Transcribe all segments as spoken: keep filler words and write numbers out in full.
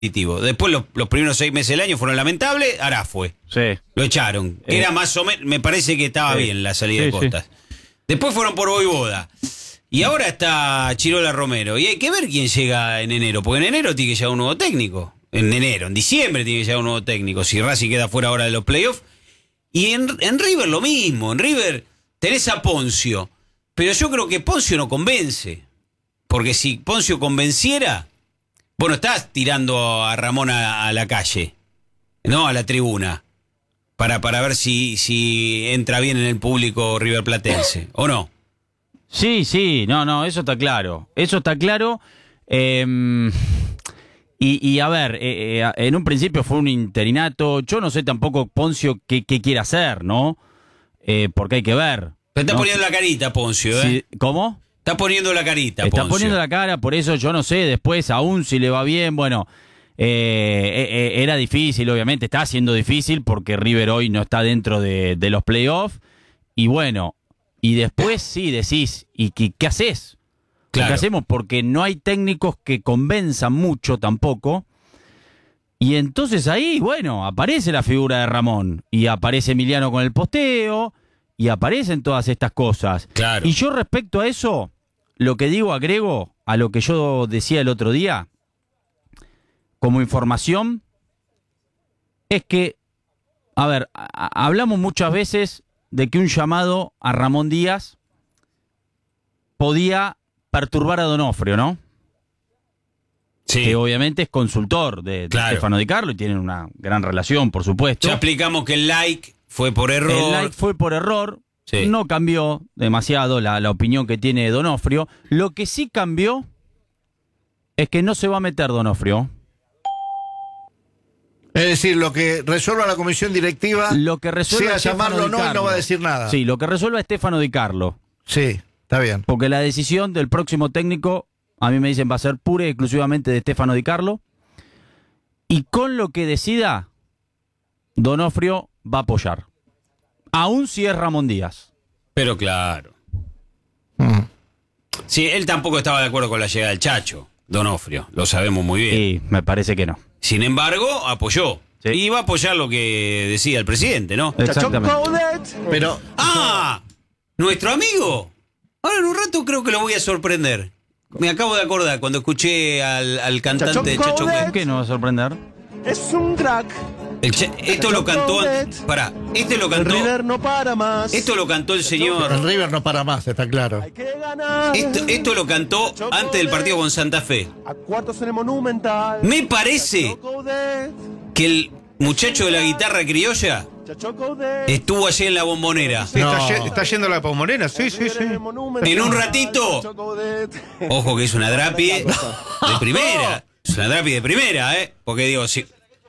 Después los, los primeros seis meses del año fueron lamentables, ahora fue. Sí. Lo echaron. Eh. Era más o menos, me parece que estaba Sí. bien la salida Sí, de Costas. Sí. Después fueron por Voivoda. Y ahora está Chirola Romero. Y hay que ver quién llega en enero, porque en enero tiene que llegar un nuevo técnico. En enero, en diciembre tiene que llegar un nuevo técnico. Si Racing queda fuera ahora de los playoffs. Y en, en River lo mismo. En River tenés a Poncio. Pero yo creo que Poncio no convence. Porque si Poncio convenciera, bueno, estás tirando a Ramón a, a la calle, ¿no? A la tribuna. Para, para ver si, si entra bien en el público riverplatense, ¿o no? Sí, sí, no, no, eso está claro. Eso está claro. Eh, y, y a ver, eh, eh, en un principio fue un interinato. Yo no sé tampoco Poncio qué, qué quiere hacer, ¿no? Eh, porque hay que ver. Pero está ¿no? poniendo la carita, Poncio, ¿eh? Sí, ¿cómo? Está poniendo la carita, Está Poncio. poniendo la cara, por eso yo no sé, después aún si le va bien, bueno, eh, eh, era difícil, obviamente, está siendo difícil porque River hoy no está dentro de, de los playoffs, y bueno, y después sí decís, ¿y qué, qué haces? Claro. ¿Qué hacemos? Porque no hay técnicos que convenzan mucho tampoco, y entonces ahí, bueno, aparece la figura de Ramón, y aparece Emiliano con el posteo, y aparecen todas estas cosas. Claro. Y yo respecto a eso, lo que digo, agrego a lo que yo decía el otro día, como información, es que, a ver, a- hablamos muchas veces de que un llamado a Ramón Díaz podía perturbar a Donofrio, ¿no? Sí. Que obviamente es consultor de, de Claro. Stefano Di Carlo y tienen una gran relación, por supuesto. Ya explicamos que el like fue por error. El like fue por error, Sí. no cambió demasiado la, la opinión que tiene Donofrio. Lo que sí cambió es que no se va a meter Donofrio. Es decir, lo que resuelva la comisión directiva, Lo que resuelve sea llamarlo o no, y no va a decir nada. Sí, lo que resuelve Stefano Di Carlo. Sí, está bien. Porque la decisión del próximo técnico, a mí me dicen, va a ser pura y exclusivamente de Stefano Di Carlo. Y con lo que decida, Donofrio va a apoyar. Aún si es Ramón Díaz. Pero claro. Mm. Sí, él tampoco estaba de acuerdo con la llegada del Chacho, Donofrio. Lo sabemos muy bien. Y me parece que no. Sin embargo, apoyó. Sí. Y va a apoyar lo que decía el presidente, ¿no? Exactamente. Pero, ¡Ah! ¿Nuestro amigo? Ahora en un rato creo que lo voy a sorprender. Me acabo de acordar cuando escuché al, al cantante de Chacho ¿Por qué no va a sorprender? Es un crack. El Cha- esto lo cantó. Pará, este lo El cantó. River no para más. Esto lo cantó el el señor. River no para más, está claro. Hay que ganar. Esto, esto lo cantó antes del partido con Santa Fe. A cuartos en el Monumental. Me parece Chacho Coudet. que el muchacho de la guitarra criolla Chacho Coudet. estuvo allí en la Bombonera. Sí, está, No. ye- está yendo la Pomorena, sí, sí, sí. En el Monumental. En un ratito. Chacho Coudet. Ojo que es una drapie de primera. Es una drapie de primera, ¿eh? Porque digo, si.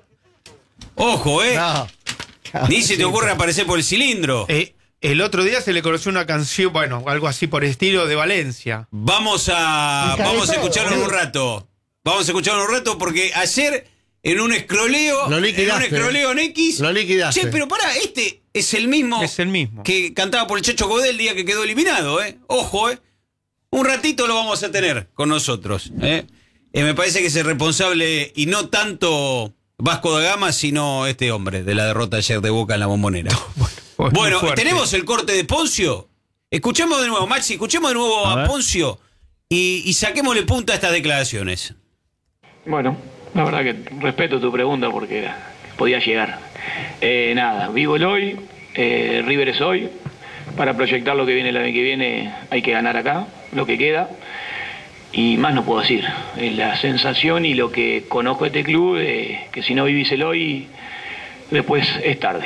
Ojo, ¿eh? No. Ni se te ocurre aparecer por el cilindro. Eh, el otro día se le conoció una canción, bueno, algo así por estilo de Valencia. Vamos a. Vamos a escucharlo en un rato. Vamos a escucharlo en un rato porque ayer en un escroleo. Lo En un liquidaste. escroleo en X. Lo liquidaste. Che, pero pará, este es el mismo. Es el mismo. Que cantaba por el Chacho Coudet el día que quedó eliminado, ¿eh? Ojo, ¿eh? Un ratito lo vamos a tener con nosotros, ¿eh? Eh, me parece que es el responsable y no tanto Vasco da Gama, sino este hombre de la derrota ayer de Boca en la Bombonera. Fue muy Bueno, fuerte. tenemos el corte de Poncio. Escuchemos de nuevo, Maxi, escuchemos de nuevo A a, ver. Poncio y, y saquémosle punta a estas declaraciones. Bueno, la verdad que respeto tu pregunta porque era- podía llegar. Eh, nada, vivo el hoy, eh, River es hoy. Para proyectar lo que viene el año que viene hay que ganar acá, lo que queda. Y más no puedo decir. Es la sensación y lo que conozco de este club, eh, que si no vivís el hoy, después es tarde.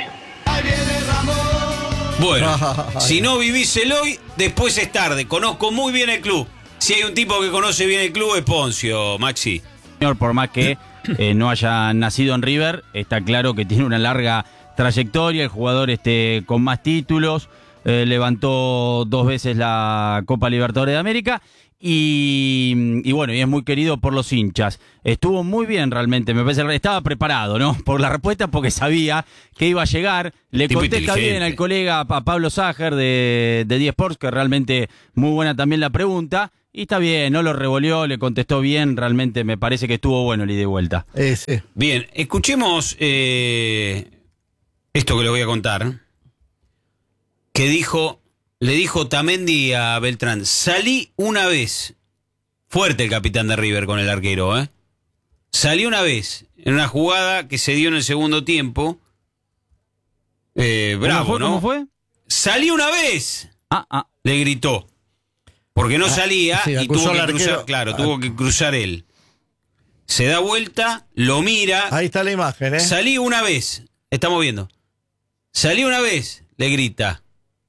Bueno, si no vivís el hoy, después es tarde. Conozco muy bien el club. Si hay un tipo que conoce bien el club es Poncio, Maxi. Señor, por más que eh, no haya nacido en River, está claro que tiene una larga trayectoria, el jugador este, con más títulos, eh, levantó dos veces la Copa Libertadores de América y, y bueno, y es muy querido por los hinchas. Estuvo muy bien realmente, me parece que estaba preparado, ¿no? Por la respuesta, porque sabía que iba a llegar. Le Tipo contesta inteligente. bien al colega, a Pablo Ságer de, de D Sports, que realmente muy buena también la pregunta. Y está bien, no lo revolvió, le contestó bien, realmente me parece que estuvo bueno el ida y vuelta. Eh, sí. Bien, escuchemos eh, esto que le voy a contar. Que dijo, le dijo Tamendi a Beltrán, salí una vez. Fuerte el capitán de River con el arquero, ¿eh? Salí una vez en una jugada que se dio en el segundo tiempo. Eh, bravo, ¿Cómo fue? ¿no? ¿Cómo fue? ¡Salí una vez! Ah, ah. Le gritó. Porque no salía sí, y acusó tuvo que al cruzar, arquero. claro, Ah. tuvo que cruzar él. Se da vuelta, lo mira. Ahí está la imagen, ¿eh? Salí una vez. Estamos viendo. Salí una vez, le grita.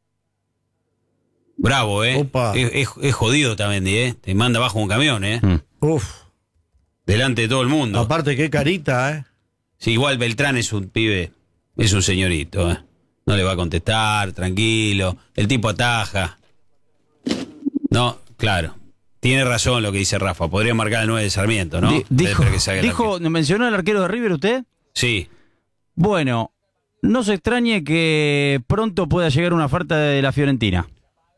Bravo, ¿eh? Opa. Es, es- es jodido también, ¿eh? Te manda abajo un camión, ¿eh? Mm. Uf. Delante de todo el mundo. Aparte, qué carita, ¿eh? Sí, igual Beltrán es un pibe, es un señorito, ¿eh? No le va a contestar, tranquilo. El tipo ataja. No, claro. Tiene razón lo que dice Rafa. Podría marcar el nueve de Sarmiento, ¿no? Di- dijo, Espera que salga el dijo, arquero. ¿mencionó al arquero de River usted? Sí. Bueno, no se extrañe que pronto pueda llegar una oferta de la Fiorentina.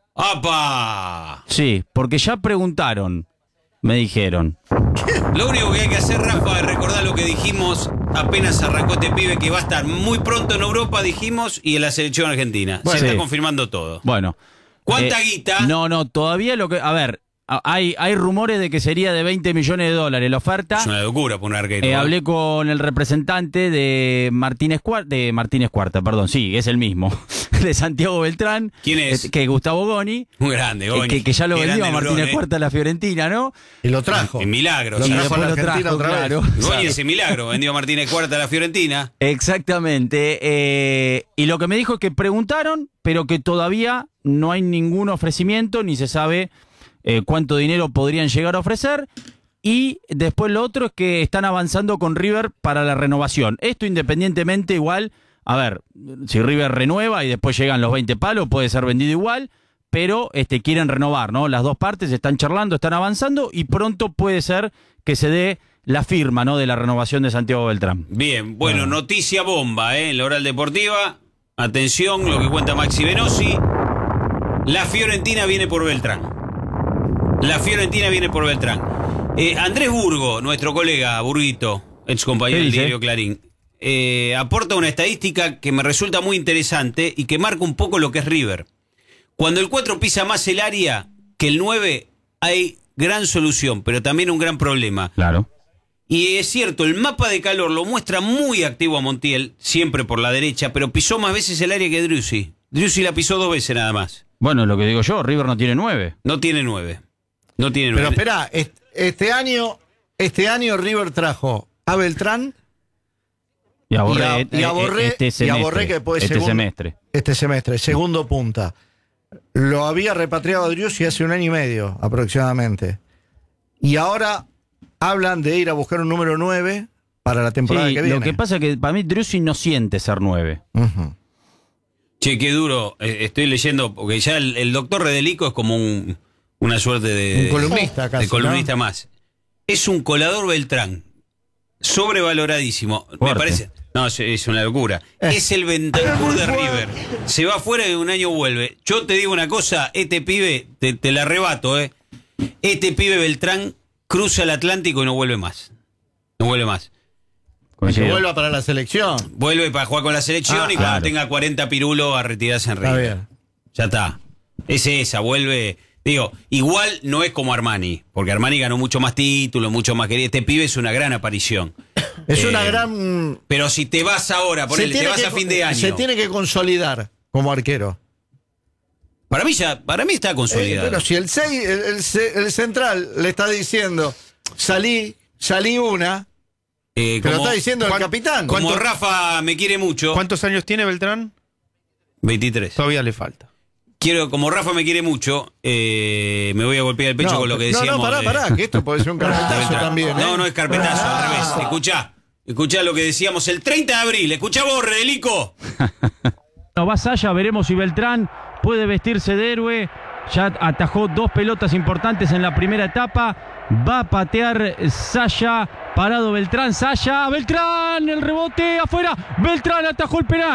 ¡Apa! Sí, porque ya preguntaron, me dijeron. Lo único que hay que hacer, Rafa, es recordar lo que dijimos apenas arrancó este pibe, que va a estar muy pronto en Europa, dijimos, y en la selección argentina. Bueno, Se está sí. confirmando todo. Bueno. ¿Cuánta eh, guita? No, no, todavía lo que... A ver, a- hay, hay rumores de que sería de veinte millones de dólares la oferta. Es una locura por un arquero. Eh, ¿eh? hablé con el representante de Martínez Cuarta, de Martínez Cuarta, perdón, sí, es el mismo, de Santiago Beltrán. ¿Quién es? eh, Que es Gustavo Goni. Muy grande, eh, Goni. que, que ya lo Qué vendió a grande Martínez Lurón, ¿eh? Cuarta a la Fiorentina, ¿no? Y lo trajo. En milagro. Lo sí. Y trajo después a la lo Argentina trajo, otra vez. claro. Goni ese milagro, vendió a Martínez Cuarta a la Fiorentina. Exactamente. eh, y lo que me dijo es que preguntaron, pero que todavía no hay ningún ofrecimiento, ni se sabe eh, cuánto dinero podrían llegar a ofrecer. Y después lo otro es que están avanzando con River para la renovación. Esto independientemente igual, a ver, si River renueva y después llegan los veinte palos, puede ser vendido igual, pero este, quieren renovar, ¿no? Las dos partes están charlando, están avanzando y pronto puede ser que se dé la firma, ¿no?, de la renovación de Santiago Beltrán. Bien, bueno, noticia bomba, ¿eh? En la Oral Deportiva. Atención, lo que cuenta Maxi Venosi. La Fiorentina viene por Beltrán. La Fiorentina viene por Beltrán. Eh, Andrés Burgo, nuestro colega, Burguito, ex compañero ¿Qué del dice? diario Clarín, eh, aporta una estadística que me resulta muy interesante y que marca un poco lo que es River. Cuando el cuatro pisa más el área que el nueve, hay gran solución, pero también un gran problema. Claro. Y es cierto, el mapa de calor lo muestra muy activo a Montiel, siempre por la derecha, pero pisó más veces el área que Driussi. Driussi la pisó dos veces nada más. Bueno, lo que digo yo, River no tiene nueve. No tiene nueve. No tiene Pero nueve. espera, est- este año, este año River trajo a Beltrán Y a Borré, y a, y a eh, Borré, este y a semestre. Borré que después este segundo- semestre. Este semestre, segundo punta. Lo había repatriado a Driussi hace un año y medio aproximadamente. Y ahora hablan de ir a buscar un número nueve para la temporada Sí, que viene. lo que pasa es que para mí Driussi no siente ser nueve. Ujú. Che, qué duro. Eh, estoy leyendo, porque ya el, el doctor Redelico es como un, una suerte de... Un columnista casi, De columnista ¿no? más. Es un colador Beltrán. Sobrevaloradísimo. Me Fuerte. parece... No, es, es una locura. Es el Bentancur de River. Se va afuera y un año vuelve. Yo te digo una cosa, este pibe, te, te la arrebato, ¿eh? Este pibe Beltrán cruza el Atlántico y no vuelve más. No vuelve más. Que Coincido. vuelva para la selección. Vuelve para jugar con la selección Ah, y cuando claro. tenga cuarenta pirulos a retirarse en Está River. bien. Ya está. Es esa, vuelve. Digo, igual no es como Armani, porque Armani ganó mucho más títulos, mucho más querido. Este pibe es una gran aparición. Es una Eh, gran... Pero si te vas ahora, ponele, te vas que, a fin de año. se tiene que consolidar como arquero. Para mí ya, para mí está Eh, consolidado. pero si el, seis, el, el ce- el central le está diciendo, salí, salí una, Eh, te lo como- está diciendo el ¿cuán- capitán. Como ¿Cuánto- Rafa me quiere mucho. ¿Cuántos años tiene Beltrán? veintitrés. Todavía le falta. Quiero, como Rafa me quiere mucho, eh, me voy a golpear el pecho no, con lo que no, decíamos. no, pará, de- pará, que esto puede ser un de carpetazo Beltrán. también. ¿eh? No, no es carpetazo, al revés. Escuchá, escuchá lo que decíamos el treinta de abril. Escuchá vos, Redelico. No va Saya, veremos si Beltrán puede vestirse de héroe. Ya atajó dos pelotas importantes en la primera etapa. Va a patear Saya. Parado Beltrán. Saya. Beltrán. El rebote afuera. Beltrán atajó el penal.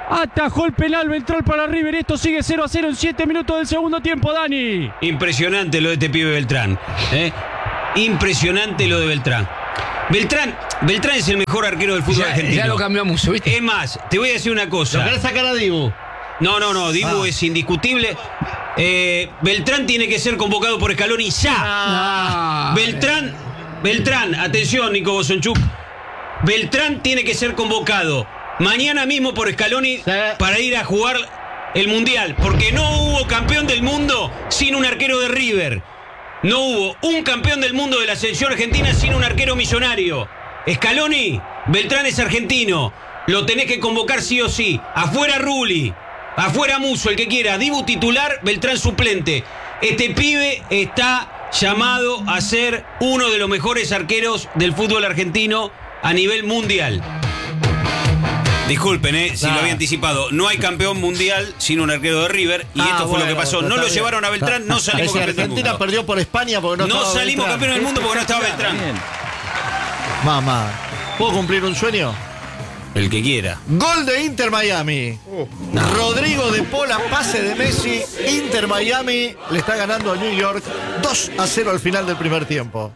Atajó el penal Beltrán para River. Esto sigue cero a cero en siete minutos del segundo tiempo, Dani. Impresionante lo de este pibe Beltrán. ¿eh? Impresionante lo de Beltrán. Beltrán, Beltrán es el mejor arquero del fútbol Ya, argentino. ya lo cambió mucho, ¿viste? Es más, te voy a decir una cosa. ¿Lo querés sacar a Dibu? No, no, no, Dibu Ah. es indiscutible. Eh, Beltrán tiene que ser convocado por Scaloni ya. Ah, Beltrán, Beltrán, atención, Nico Bosonchuk. Beltrán tiene que ser convocado mañana mismo por Scaloni para ir a jugar el Mundial. Porque no hubo campeón del mundo sin un arquero de River. No hubo un campeón del mundo de la selección argentina sin un arquero millonario. Scaloni, Beltrán es argentino. Lo tenés que convocar sí o sí. Afuera Rulli. Afuera Musso, el que quiera. Dibu titular, Beltrán suplente. Este pibe está llamado a ser uno de los mejores arqueros del fútbol argentino a nivel mundial. Disculpen, eh, si Nah. lo había anticipado. No hay campeón mundial sin un arquero de River. Y Ah, esto fue lo que bueno, pasó. No está lo bien. llevaron a Beltrán, no salimos Si campeón del Argentina mundo. perdió por España porque no, No estaba salimos Beltrán. campeón del mundo porque no estaba Beltrán. Bien. Mamá, ¿puedo cumplir un sueño? El que quiera. Gol de Inter Miami. Rodrigo de Pola, pase de Messi. Inter Miami le está ganando a New York dos a cero al final del primer tiempo.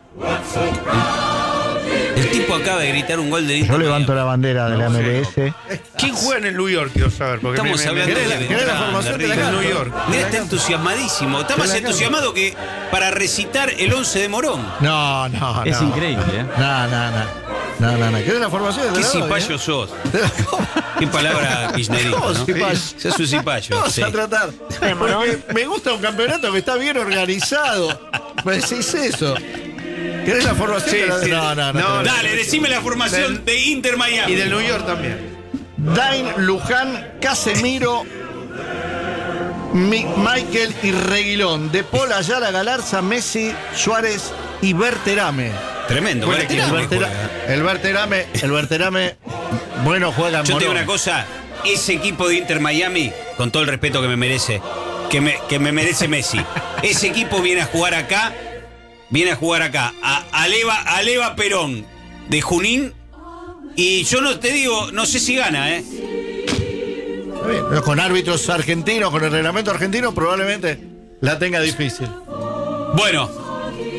El tipo acaba de gritar un gol de Inter. Yo levanto la bandera de la M L S. ¿Quién juega en el New York? Quiero saber. Porque Estamos me- me- hablando me- de ¿Querés la- querés la Beltrán, formación? de Te la River. canto. New York. Mira, está entusiasmadísimo. Está Te más la entusiasmado que para recitar el once de Morón. No, no, no. Es increíble, ¿eh? No, no, no. No, no, no. ¿Querés la formación? Te Qué la doy, cipayo ¿eh? sos. Te la- ¿Cómo? Qué palabra kirchnerista, ¿Cómo ¿no? cipayo? Sos un cipayo. Vamos sí. a tratar. Porque me gusta un campeonato que está bien organizado. Me decís eso. ¿Querés la formación? Sí, Te la- sí. No, no, no. No, Dale, decime la formación Del- de Inter Miami. Y del New York también. Dain, Luján, Casemiro, Mi- Michael y Reguilón. De Paul, Ayala, Galarza, Messi, Suárez y Berterame. Tremendo. Buen Berterame El, equipo. Bertera- juega. el Berterame, el Berterame, bueno, juega en Yo te digo Morón. una cosa. Ese equipo de Inter Miami, con todo el respeto que me merece, que me, que me merece Messi, ese equipo viene a jugar acá, viene a jugar acá, a Aleva, Aleva Perón, de Junín, y yo no te digo, no sé si gana, ¿eh? Está bien, pero con árbitros argentinos, con el reglamento argentino, probablemente la tenga difícil. Bueno.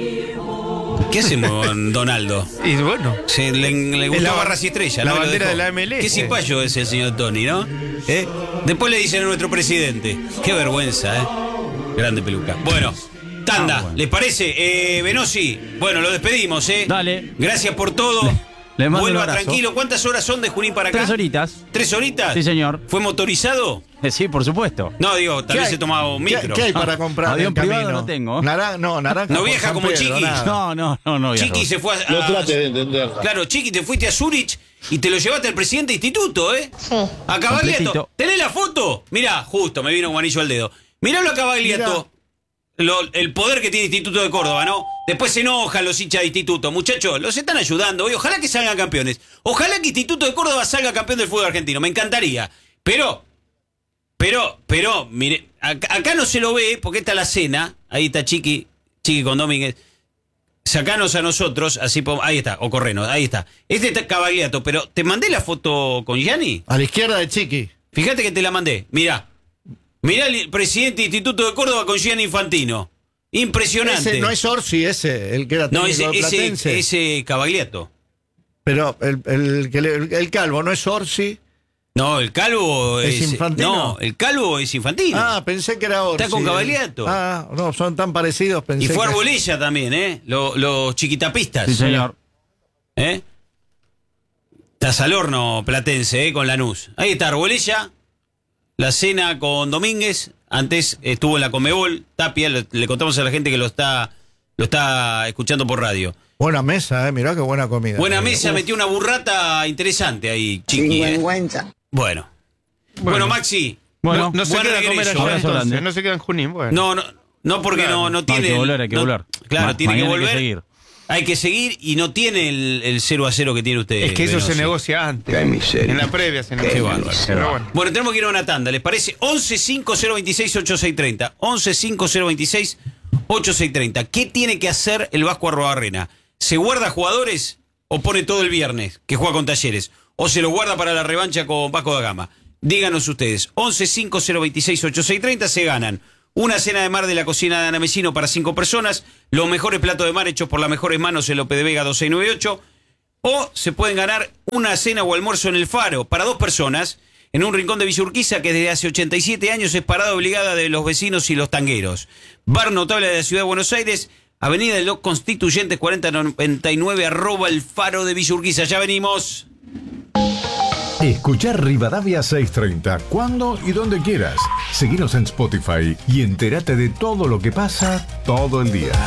¿Qué hacemos con Donaldo? Y bueno. Se, le, le gustó la- Barras y Estrella. la ¿no? Lo bandera dejó. de la M L S. Qué cipayo es el señor Tony, ¿no? ¿Eh? Después le dicen a nuestro presidente. Qué vergüenza, ¿eh? Grande peluca. Bueno, tanda, Ah, bueno. ¿les parece? Eh, Venosi, bueno, lo despedimos, ¿eh? Dale. Gracias por todo. Le mando Vuelva un abrazo. tranquilo. ¿Cuántas horas son de Junín para acá? Tres horitas. ¿Tres horitas? Sí, señor. ¿Fue motorizado? Eh, Sí, por supuesto. No, digo, tal ¿Qué vez hay? se tomaba un ¿Qué, micro. qué hay para comprar? Avión en privado camino? no tengo. Naran- no, naranja. No por viaja San como Pedro, Chiqui. nada. No, no, no, no. Chiqui viajo. se fue a, No a- trate de entenderla. Claro, Chiqui, te fuiste a Zurich y te lo llevaste al presidente de instituto, ¿eh? Sí. A Cavagliato. Completito. ¿Tenés la foto? Mirá, justo, me vino un anillo al dedo. Miralo a Cavagliato. Lo- el poder que tiene Instituto de Córdoba, ¿no? Después se enojan los hinchas de Instituto. Muchachos, los están ayudando hoy. Ojalá que salgan campeones. Ojalá que Instituto de Córdoba salga campeón del fútbol argentino. Me encantaría. Pero, pero, pero, mire, acá, acá no se lo ve porque está la cena. Ahí está Chiqui, Chiqui con Domínguez. Sacanos a nosotros, así podemos- ahí está, o correnos, ahí está. Este está Cavagliato, pero ¿te mandé la foto con Gianni? A la izquierda de Chiqui. Fíjate que te la mandé, mirá. Mirá el presidente del Instituto de Córdoba con Gianni Infantino. Impresionante. Ese no es Orsi, ese, el que era No, técnico ese, de ese, Platense. ese Cavagliato. Pero el, el, que le- el, el calvo no es Orsi. No, el calvo ¿Es es. Infantino? No, el calvo es Infantino. Ah, pensé que era Orsi. Está con Cavagliato. Ah, no, son tan parecidos. Pensé y fue que- Arbolella también, ¿eh? Los, los chiquitapistas. Sí, señor. ¿Eh? Está Salorno Platense, ¿eh? Con Lanús. Ahí está Arbolella. La cena con Domínguez. Antes estuvo en la Comebol. Tapia, le, le contamos a la gente que lo está, lo está escuchando por radio. Buena mesa, eh, mirá qué buena comida. Buena mesa, metió una burrata interesante ahí, Chiqui. ¿eh? Bueno. bueno. Bueno, Maxi. Bueno, no, no se buen queda a comer regreso. allá Abrazo entonces. grande. No se queda en Junín, bueno. No, no, no porque Claro. no, no No, tiene. hay que volver, hay que no- volver. Claro, Ma- tiene que mañana hay que volver. seguir. Hay que seguir y no tiene el, el cero a cero que tiene usted. Es que eso Venosi. se negocia antes. Qué miseria. En la previa se Qué negocia. bárbaro. Pero bueno. Bueno, tenemos que ir a una tanda, ¿les parece? once cinco cero veintiséis ochenta y seis treinta. once cinco cero veintiséis ochenta y seis treinta. ¿Qué tiene que hacer el Vasco Arrobarrena? ¿Se guarda jugadores o pone todo el viernes que juega con Talleres? ¿O se lo guarda para la revancha con Vasco da Gama? díganos ustedes. once cinco cero veintiséis ochenta y seis treinta se ganan una cena de mar de la cocina de Ana Mesino para cinco personas, los mejores platos de mar hechos por las mejores manos en Lope de Vega dos seis nueve ocho, o se pueden ganar una cena o almuerzo en el Faro para dos personas en un rincón de Villa Urquiza que desde hace ochenta y siete años es parada obligada de los vecinos y los tangueros. Bar notable de la ciudad de Buenos Aires, Avenida de los Constituyentes cuarenta noventa y nueve, arroba el Faro de Villa Urquiza. Ya venimos. Escuchar Rivadavia seiscientos treinta cuando y donde quieras. Seguinos en Spotify y entérate de todo lo que pasa todo el día.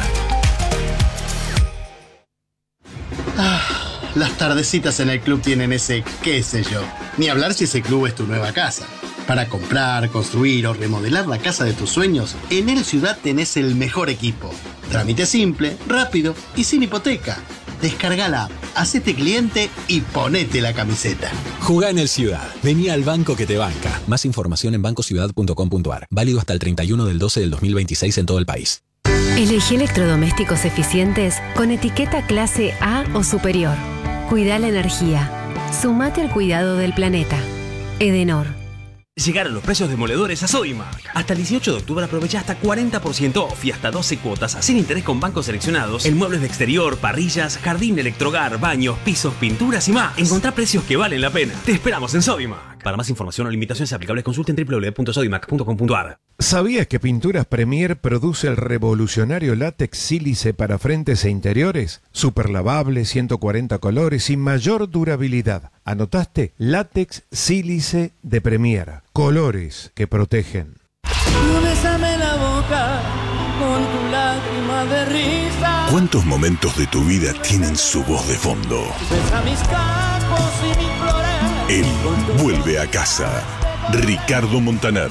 Ah, las tardecitas en el club tienen ese qué sé yo. Ni hablar si ese club es tu nueva casa. Para comprar, construir o remodelar la casa de tus sueños, en El Ciudad tenés el mejor equipo. Trámite simple, rápido y sin hipoteca. Descarga la app, hacete cliente y ponete la camiseta. Jugá en El Ciudad. Vení al banco que te banca. Más información en banco ciudad punto com punto a r. Válido hasta el treinta y uno del doce del dos mil veintiséis en todo el país. Elegí electrodomésticos eficientes con etiqueta clase A o superior. Cuida la energía. Sumate al cuidado del planeta. Edenor. Llegaron los precios demoledores a Sodimac. Hasta el dieciocho de octubre aprovecha hasta cuarenta por ciento off y hasta doce cuotas sin interés con bancos seleccionados en muebles de exterior, parrillas, jardín, electrohogar, baños, pisos, pinturas y más. Encontrá precios que valen la pena. Te esperamos en Sodimac. Para más información o limitaciones aplicables consulta en doble u doble u doble u punto sodimac punto com punto a r. ¿Sabías que Pinturas Premier produce el revolucionario látex sílice para frentes e interiores? Super lavable, ciento cuarenta colores y mayor durabilidad. ¿Anotaste? Látex sílice de Premier. Colores que protegen. Bésame la boca con tu lágrima de risa. ¿Cuántos momentos de tu vida tienen su voz de fondo? Besa mis campos y mis flores. Él vuelve a casa. Ricardo Montaner.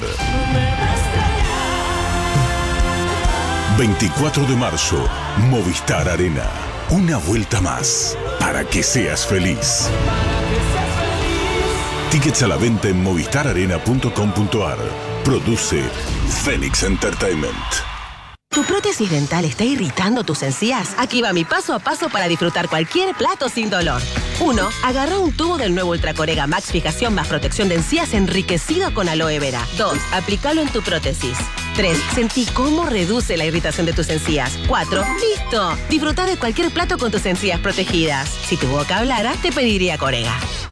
veinticuatro de marzo, Movistar Arena. Una vuelta más para que seas feliz. Tickets a la venta en movistar arena punto com punto a r. Produce Phoenix Entertainment. ¿Tu prótesis dental está irritando tus encías? Aquí va mi paso a paso para disfrutar cualquier plato sin dolor. uno. Agarra un tubo del nuevo Ultracorega Max Fijación más protección de encías enriquecido con aloe vera. dos. Aplícalo en tu prótesis. tres. Sentí cómo reduce la irritación de tus encías. cuatro. ¡Listo! Disfruta de cualquier plato con tus encías protegidas. Si tu boca hablara, te pediría Corega.